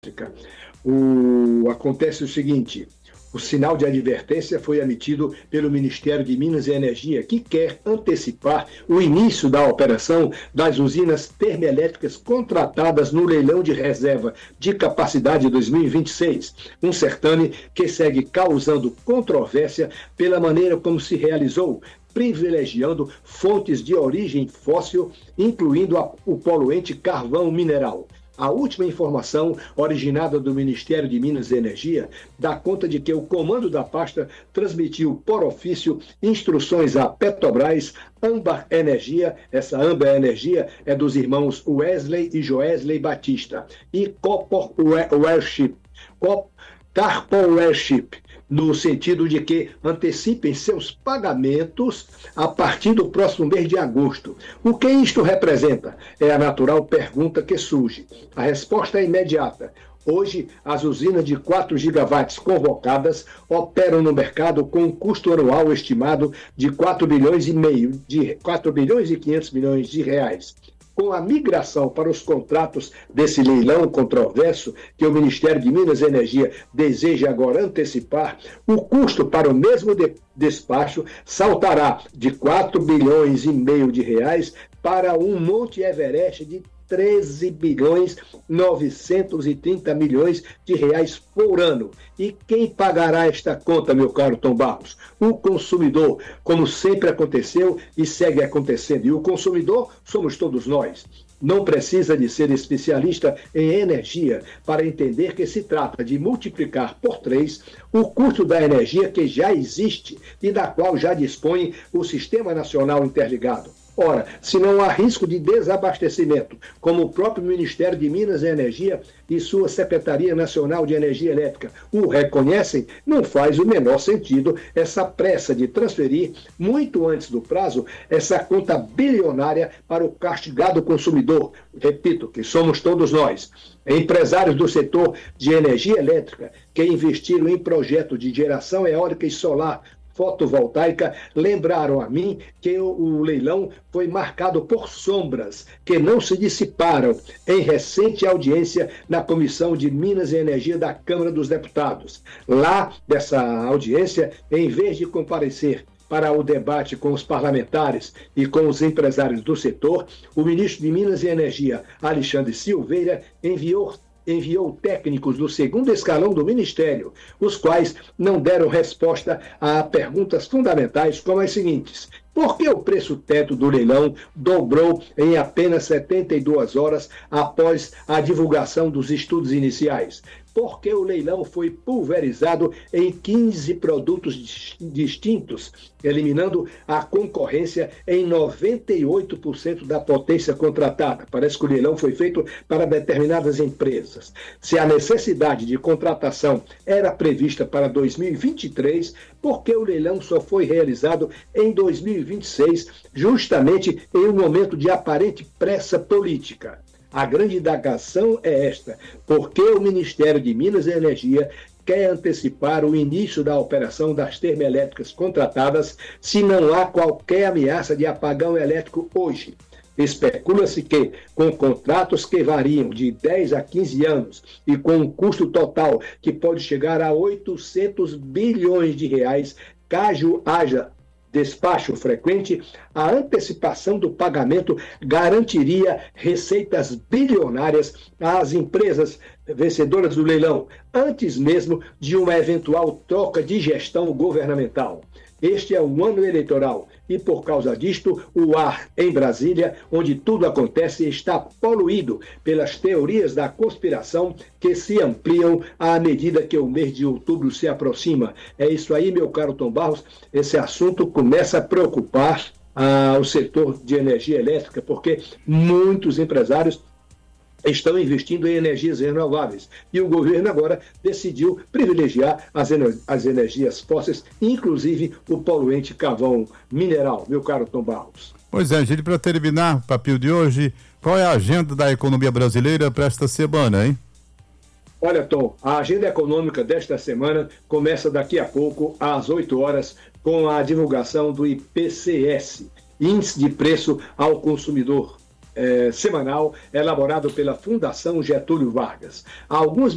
Acontece o seguinte: o sinal de advertência foi emitido pelo Ministério de Minas e Energia, que quer antecipar o início da operação das usinas termoelétricas contratadas no leilão de reserva de capacidade 2026, um certame que segue causando controvérsia pela maneira como se realizou, privilegiando fontes de origem fóssil, incluindo o poluente carvão mineral. A última informação, originada do Ministério de Minas e Energia, dá conta de que o comando da pasta transmitiu por ofício instruções à Petrobras, Âmbar Energia, essa Âmbar Energia é dos irmãos Wesley e Joesley Batista, e Carpowership, no sentido de que antecipem seus pagamentos a partir do próximo mês de agosto. O que isto representa? É a natural pergunta que surge. A resposta é imediata. Hoje, as usinas de 4 gigawatts convocadas operam no mercado com um custo anual estimado de 4 bilhões e 500 milhões de reais. Com a migração para os contratos desse leilão controverso, que o Ministério de Minas e Energia deseja agora antecipar, o custo para o mesmo despacho saltará de 4 bilhões e meio de reais para um Monte Everest de 13 bilhões 930 milhões de reais por ano. E quem pagará esta conta, meu caro Tom Barros? O consumidor, como sempre aconteceu e segue acontecendo. E o consumidor somos todos nós. Não precisa de ser especialista em energia para entender que se trata de multiplicar por 3 o custo da energia que já existe e da qual já dispõe o Sistema Nacional Interligado. Ora, se não há risco de desabastecimento, como o próprio Ministério de Minas e Energia e sua Secretaria Nacional de Energia Elétrica o reconhecem, não faz o menor sentido essa pressa de transferir, muito antes do prazo, essa conta bilionária para o castigado consumidor. Repito, que somos todos nós. Empresários do setor de energia elétrica que investiram em projetos de geração eólica e solar fotovoltaica lembraram a mim que o leilão foi marcado por sombras que não se dissiparam em recente audiência na Comissão de Minas e Energia da Câmara dos Deputados. Lá, dessa audiência, em vez de comparecer para o debate com os parlamentares e com os empresários do setor, o ministro de Minas e Energia, Alexandre Silveira, enviou técnicos do segundo escalão do Ministério, os quais não deram resposta a perguntas fundamentais como as seguintes: por que o preço teto do leilão dobrou em apenas 72 horas após a divulgação dos estudos iniciais? Por que o leilão foi pulverizado em 15 produtos distintos, eliminando a concorrência em 98% da potência contratada? Parece que o leilão foi feito para determinadas empresas. Se a necessidade de contratação era prevista para 2023, por que o leilão só foi realizado em 2026, justamente em um momento de aparente pressa política? A grande indagação é esta: por que o Ministério de Minas e Energia quer antecipar o início da operação das termoelétricas contratadas se não há qualquer ameaça de apagão elétrico hoje? Especula-se que, com contratos que variam de 10 a 15 anos e com um custo total que pode chegar a 800 bilhões de reais, caso haja despacho frequente, a antecipação do pagamento garantiria receitas bilionárias às empresas vencedoras do leilão, antes mesmo de uma eventual troca de gestão governamental. Este é um ano eleitoral e, por causa disto, o ar em Brasília, onde tudo acontece, está poluído pelas teorias da conspiração que se ampliam à medida que o mês de outubro se aproxima. É isso aí, meu caro Tom Barros. Esse assunto começa a preocupar o setor de energia elétrica, porque muitos empresários estão investindo em energias renováveis. E o governo agora decidiu privilegiar as energias fósseis, inclusive o poluente carvão mineral, meu caro Tom Barros. Pois é, gente, para terminar o papel de hoje, qual é a agenda da economia brasileira para esta semana, hein? Olha, Tom, a agenda econômica desta semana começa daqui a pouco, às 8 horas, com a divulgação do IPCS, Índice de Preço ao Consumidor semanal, elaborado pela Fundação Getúlio Vargas. Alguns